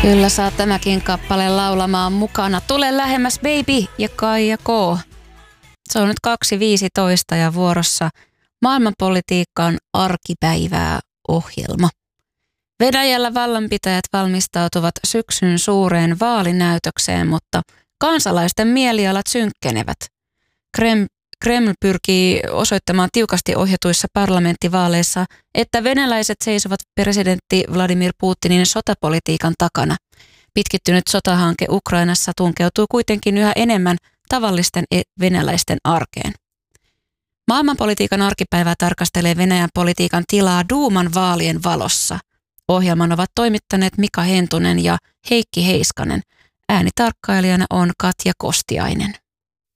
Kyllä saa tämäkin kappale laulamaan mukana. Tule lähemmäs baby ja Kaija K. Se on nyt 2.15 ja vuorossa maailmanpolitiikan arkipäivää ohjelma. Venäjällä vallanpitäjät valmistautuvat syksyn suureen vaalinäytökseen, mutta kansalaisten mielialat synkkenevät. Kreml pyrkii osoittamaan tiukasti ohjatuissa parlamenttivaaleissa, että venäläiset seisovat presidentti Vladimir Putinin sotapolitiikan takana. Pitkittynyt sotahanke Ukrainassa tunkeutuu kuitenkin yhä enemmän tavallisten venäläisten arkeen. Maailmanpolitiikan arkipäivää tarkastelee Venäjän politiikan tilaa Duuman vaalien valossa. Ohjelman ovat toimittaneet Mika Hentunen ja Heikki Heiskanen. Äänitarkkailijana on Katja Kostiainen.